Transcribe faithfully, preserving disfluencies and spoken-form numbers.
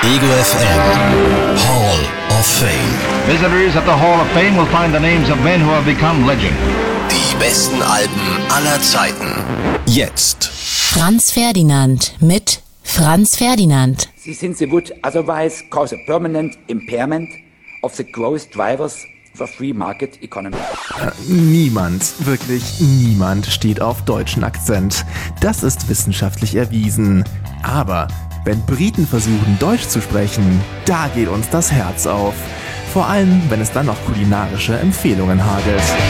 Ego F M Hall of Fame. Visitors at the Hall of Fame will find the names of men who have become legend. Die besten Alben aller Zeiten. Jetzt. Franz Ferdinand mit Franz Ferdinand. Since they would otherwise cause a permanent impairment of the growth drivers of a free market economy. Niemand, wirklich niemand steht auf deutschen Akzent. Das ist wissenschaftlich erwiesen. Aber wenn Briten versuchen, Deutsch zu sprechen, da geht uns das Herz auf. Vor allem, wenn es dann noch kulinarische Empfehlungen hagelt.